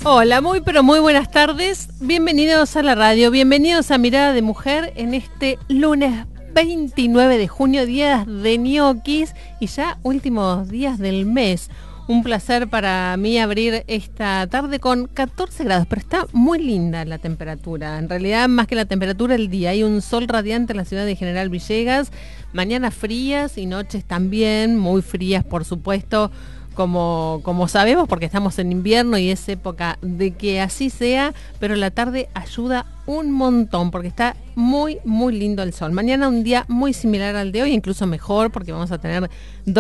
Hola, muy pero muy buenas tardes. Bienvenidos a la radio, bienvenidos a Mirada de Mujer en este lunes 29 de junio, días de ñoquis y ya últimos días del mes. Un placer para mí abrir esta tarde con 14 grados, pero está muy linda la temperatura. En realidad, más que la temperatura, el día. Hay un sol radiante en la ciudad de General Villegas. Mañanas frías y noches también, muy frías, por supuesto, como sabemos, porque estamos en invierno y es época de que así sea, pero la tarde ayuda un montón, porque está muy, muy lindo el sol. Mañana un día muy similar al de hoy, incluso mejor, porque vamos a tener